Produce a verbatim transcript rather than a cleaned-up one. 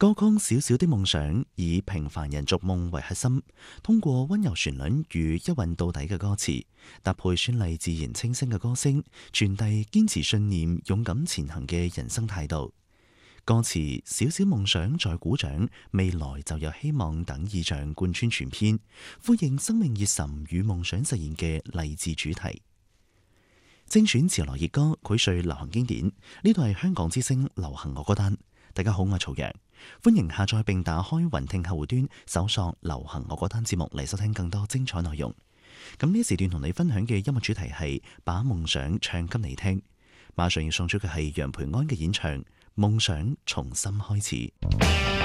歌曲《小小的夢想》以平凡人逐夢為核心，通過溫柔旋律與一韻到底嘅歌詞，搭配絢麗自然清新嘅歌聲，傳遞堅持信念、勇敢前行嘅人生態度。歌詞小小夢想在鼓掌，未來就有希望等意象貫穿全篇，呼應生命熱忱與夢想實現嘅勵志主題。精選潮流熱歌，膾萃流行經典。呢度係香港之聲流行樂歌單。大家好，我係曹陽，歡迎下載並打開雲聽客戶端，搜索流行樂歌單節目嚟收聽更多精彩內容。咁呢時段同你分享嘅音樂主題係把夢想唱給你聽。馬上要送出嘅係楊培安嘅演唱《夢想從心開始》。